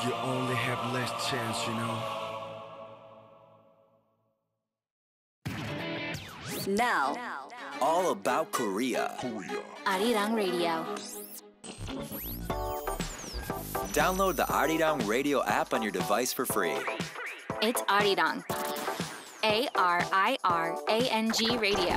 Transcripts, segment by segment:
You only have less chance, you know. Now, All about Korea. Arirang Radio. Download the Arirang Radio app on your device for free. It's Arirang. ARIRANG Radio.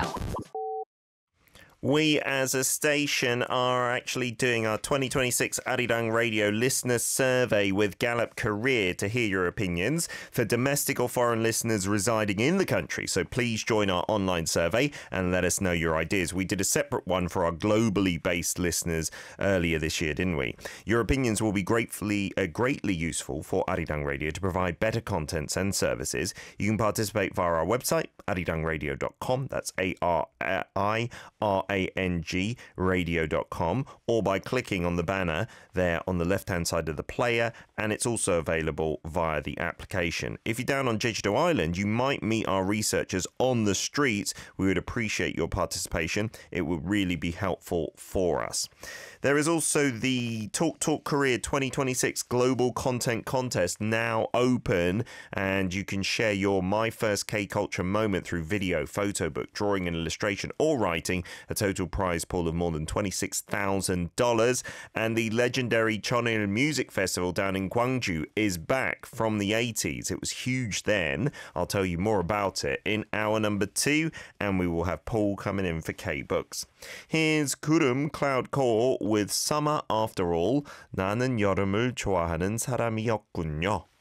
We as a station are actually doing our 2026 Arirang Radio listener survey with Gallup Career to hear your opinions for domestic or foreign listeners residing in the country. So please join our online survey and let us know your ideas. We did a separate one for our globally based listeners earlier this year, didn't we? Your opinions will be greatly useful for Arirang Radio to provide better contents and services. You can participate via our website, arirangradio.com. That's ARIRANG radio.com, or by clicking on the banner there on the left-hand side of the player, and it's also available via the application. If you're down on Jeju-do Island, you might meet our researchers on the streets. We would appreciate your participation. It would really be helpful for us. There is also the Talk Korea 2026 Global Content Contest now open, and you can share your My First K-Culture moment through video, photo book, drawing and illustration, or writing. A total prize pool of more than $26,000. And the legendary Cheonil Music Festival down in Gwangju is back from the 80s. It was huge then. I'll tell you more about it in hour number 2, and we will have Paul coming in for K-Books. Here's Kurum Cloud Core with Summer After All. 나는 여름을 좋아하는 사람이었군요.